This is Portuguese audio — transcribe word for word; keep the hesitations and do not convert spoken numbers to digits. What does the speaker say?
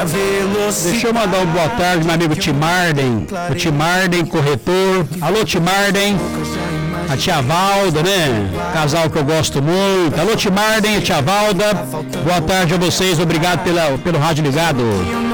a velocidade. Deixa eu mandar uma boa tarde, meu amigo Timarden, o Timarden, corretor. Alô, Timarden, a tia Valda, né? Casal que eu gosto muito. Alô, Timarden, a tia Valda. Boa tarde a vocês, obrigado pela, pelo rádio ligado.